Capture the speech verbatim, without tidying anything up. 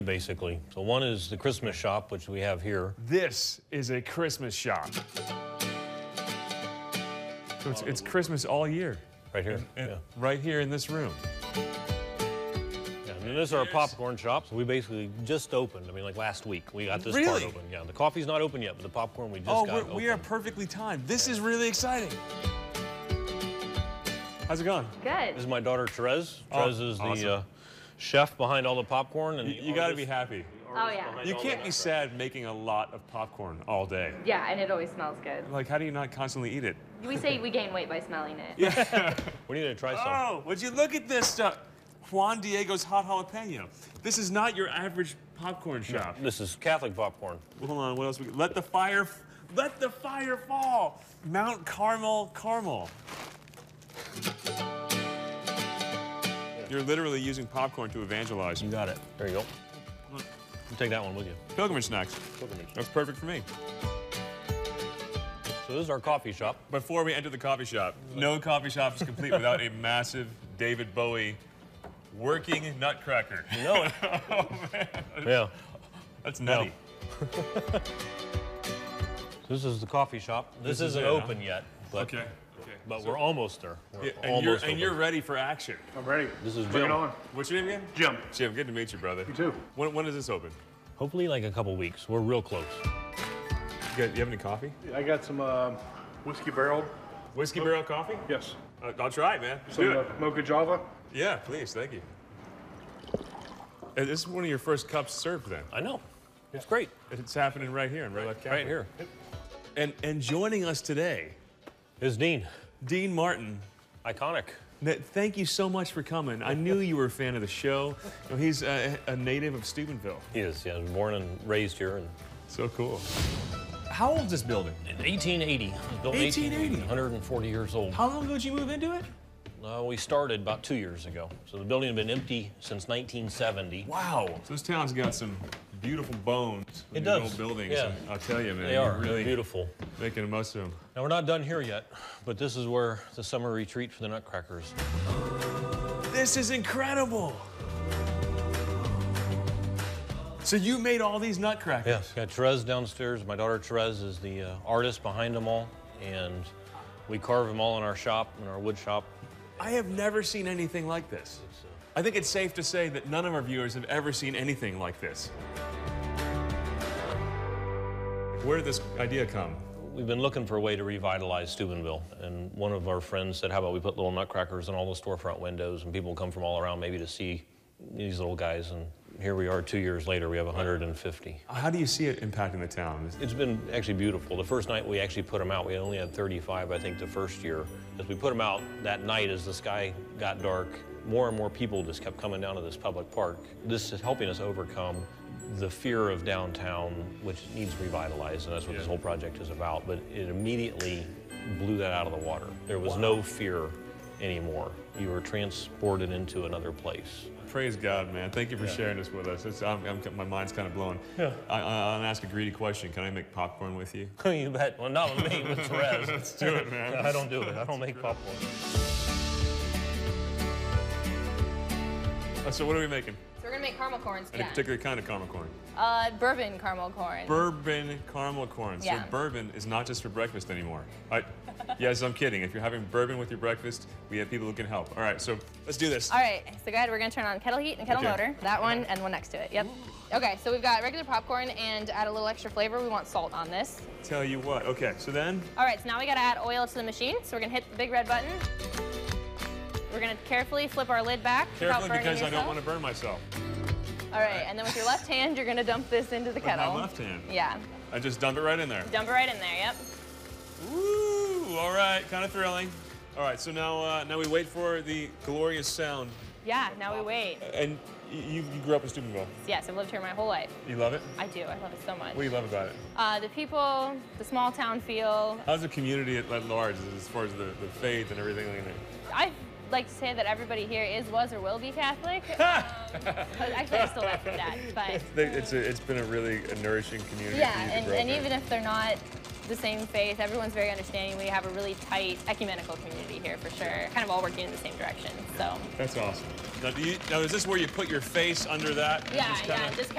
basically. So one is the Christmas shop, which we have here. This is a Christmas shop. So it's, it's Christmas all year. Right here. And, yeah. Right here in this room. Yeah, and this is our popcorn shop. So we basically just opened. I mean, like last week, we got this really? part open. Yeah, the coffee's not open yet, but the popcorn we just oh, got we're, open. we are perfectly timed. This is really exciting. How's it going? Good. This is my daughter, Therese. Oh, Therese is awesome. the uh, chef behind all the popcorn. And You, you got to be happy. Oh, yeah. You can't be sad making a lot of popcorn all day. Yeah, and it always smells good. Like, how do you not constantly eat it? We say we gain weight by smelling it. Yeah. We need to try some. Oh, would you look at this stuff? Juan Diego's hot jalapeno. This is not your average popcorn shop. This is Catholic popcorn. Well, hold on, what else? We, let the fire, let the fire fall. Mount Carmel caramel. You're literally using popcorn to evangelize. You got it. There you go. You take that one with you. Pilgrimage snacks. Pilgrimage. That's perfect for me. So this is our coffee shop. Before we enter the coffee shop, no coffee shop is complete without a massive David Bowie working nutcracker. You know it. Oh, man. Yeah. That's nutty. This is the coffee shop. This, This is isn't it, open huh? yet, but, Okay. Okay. but So- we're almost there. We're Yeah, and almost you're, open. and you're ready for action. I'm ready. This is Bring Jim. it on. What's your name again? Jim. Jim, good to meet you, brother. You too. When, when does this open? Hopefully like a couple weeks. We're real close. You, got, you have any coffee? I got some uh, whiskey barreled. Whiskey barrel coffee? Yes. Uh, I'll try it, man. Let's Some do uh, it. mocha java. Yeah, please, thank you. And this is one of your first cups served then. I know. It's great. It's happening right here in Red Left Cafe. Right here. And, and joining us today, Is Dean. Dean Martin. Iconic. Th- Thank you so much for coming. I knew you were a fan of the show. You know, he's a, a native of Steubenville. He is. Yeah, born and raised here. And So cool. How old is this building? in eighteen eighty. It was built in eighteen eighty? one hundred forty years old. How long ago did you move into it? Uh, we started about two years ago. So the building had been empty since nineteen seventy. Wow. So this town's got some beautiful bones. It these does, Old buildings. yeah. And I'll tell you, man. They you're are really really beautiful. making the most of them. Now we're not done here yet, but this is where the summer retreat for the Nutcrackers. This is incredible. So you made all these nutcrackers? Yes, got Therese downstairs. My daughter Therese is the uh, artist behind them all, and we carve them all in our shop, in our wood shop. I have never seen anything like this. I think it's safe to say that none of our viewers have ever seen anything like this. Where did this idea come? We've been looking for a way to revitalize Steubenville, and one of our friends said, how about we put little nutcrackers in all the storefront windows, and people come from all around maybe to see these little guys, and here we are two years later, we have one hundred fifty. How do you see it impacting the town? It's been actually beautiful. The first night we actually put them out, we only had thirty-five, I think, the first year. As we put them out that night, as the sky got dark, more and more people just kept coming down to this public park. This is helping us overcome the fear of downtown, which needs revitalized, and that's what this whole project is about. But it immediately blew that out of the water. There was no fear anymore. You were transported into another place. Praise God, man. Thank you for sharing this with us. It's, I'm, I'm, my mind's kind of blown. Yeah. I, I, I'll ask a greedy question. Can I make popcorn with you? You bet. Well, not with me, with Therese. Let's do it, man. I don't do it. I don't make popcorn. Uh, So what are we making? So we're gonna make caramel corns And a again. particular kind of caramel corn. Uh, bourbon caramel corn. Bourbon caramel corn. Yeah. So bourbon is not just for breakfast anymore. I, yes, I'm kidding. If you're having bourbon with your breakfast, we have people who can help. All right, so let's do this. All right, so go ahead, we're gonna turn on kettle heat and kettle Okay. motor. That one and one next to it, yep. Okay, so we've got regular popcorn, and to add a little extra flavor, we want salt on this. Tell you what. Okay, so then All right, so now we gotta add oil to the machine. So we're gonna hit the big red button. We're gonna carefully flip our lid back without carefully burning because I yourself. don't want to burn myself. All right, and then with your left hand, you're gonna dump this into the With my kettle. left hand. Yeah, I just dump it right in there. dump it right in there, yep. Woo! All right, kind of thrilling. All right, so now uh, now we wait for the glorious sound. Yeah, now we wait. And you, you grew up in Steubenville. Yes, I've lived here my whole life. You love it? I do, I love it so much. What do you love about it? Uh, the people, the small town feel. How's the community at, at large as far as the, the faith and everything like that? I like to say that everybody here is, was, or will be Catholic. um, but actually, I still left from that, but. They- It's, a, it's been a really a nourishing community. Yeah, for you to and, grow up and in. even if they're not the same faith, everyone's very understanding. We have a really tight ecumenical community here for sure, kind of all working in the same direction, so. That's awesome. Now, do you, now, is this where you put your face under that? and Yeah, just yeah, kinda- just